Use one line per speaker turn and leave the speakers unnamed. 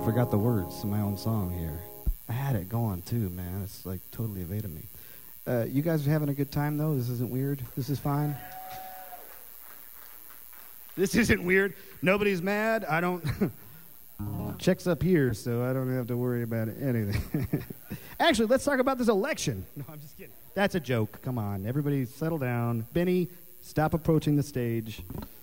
forgot the words to my own song here. I had it going too, man. It's like totally evaded me. You guys are having a good time though? This isn't weird? This is fine? This isn't weird? Nobody's mad? I don't... Check's up here, so I don't have to worry about anything. Actually, let's talk about this election. No, I'm just kidding. That's a joke. Come on. Everybody settle down. Benny, stop approaching the stage.